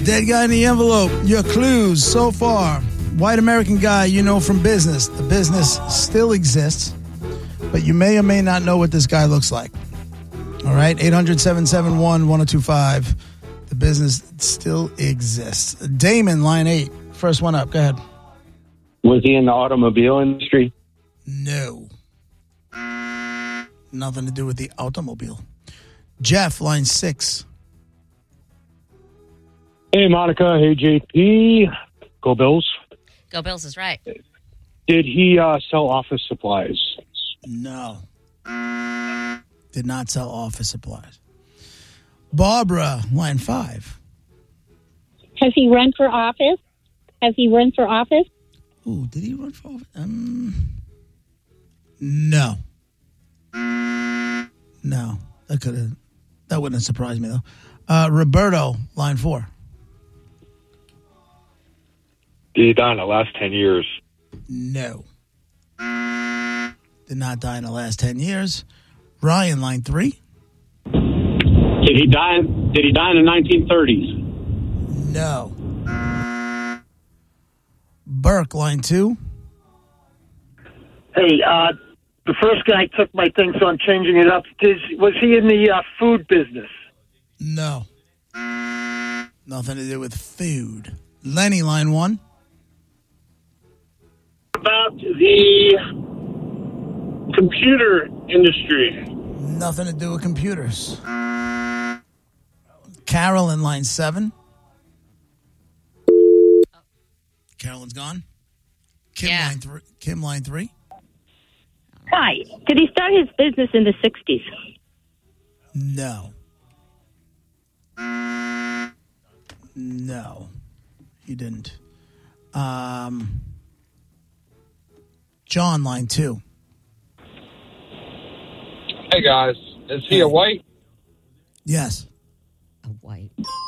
Dead guy in the envelope. Your clues so far. White American guy you know from business. The business still exists, but you may or may not know what this guy looks like. All right, 800-771-1025. The business still exists. Damon, line 8. First one up. Go ahead. Was he in the automobile industry? No. Nothing to do with the automobile. Jeff, line 6. Hey, Monica. Hey, JP. Go Bills. Go Bills is right. Did he sell office supplies? No. Did not sell office supplies. Barbara, line 5. Has he run for office? Ooh, did he run for office? No. No. That wouldn't have surprised me, though. Roberto, line 4. Did he die in the last 10 years? No. Did not die in the last 10 years. Ryan, line 3. Did he die in the 1930s? No. Burke, line 2. Hey, the first guy took my thing, so I'm changing it up. Was he in the food business? No. Nothing to do with food. Lenny, line 1. About the computer industry. Nothing to do with computers. Carolyn, line 7. Carolyn's gone. Kim, line 3. Hi. Did he start his business in the 60s? No. No, he didn't. John, line 2. Hey, guys. Is he a white? Yes. A white.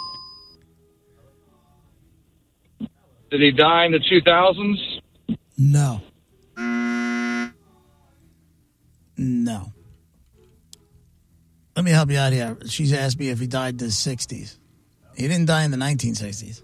Did he die in the 2000s? No. No. Let me help you out here. She's asked me if he died in the 60s. He didn't die in the 1960s.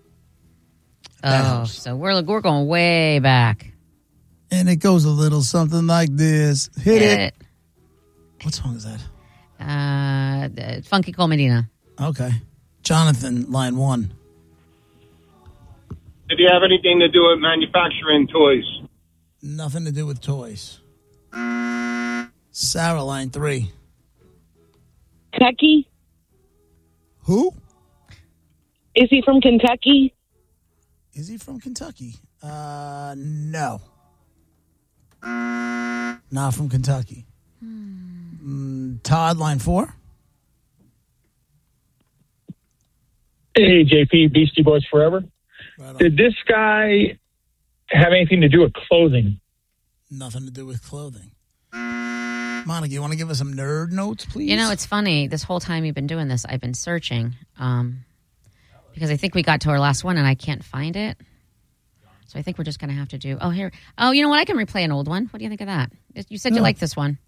Oh, so we're going way back. And it goes a little something like this. Hit it. What song is that? Funky Cole Medina. Okay. Jonathan, line 1. Did he have anything to do with manufacturing toys? Nothing to do with toys. Sarah, line 3. Kentucky? Who? Is he from Kentucky? Is he from Kentucky? No. Not from Kentucky. Todd, line 4. Hey, JP, Beastie Boys Forever. Right on. Did this guy have anything to do with clothing? Nothing to do with clothing. Monica, you want to give us some nerd notes, please? You know, it's funny. This whole time you've been doing this, I've been searching because I think we got to our last one and I can't find it. So I think we're just going to have to do... Oh, here. Oh, you know what? I can replay an old one. What do you think of that? You said you liked this one.